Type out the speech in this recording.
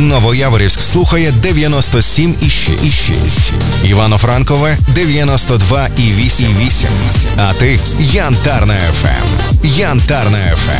Новояворівськ слухає 97,6. Івано-Франкове 92,8. А ти Янтарна ФМ. Янтарна ФМ.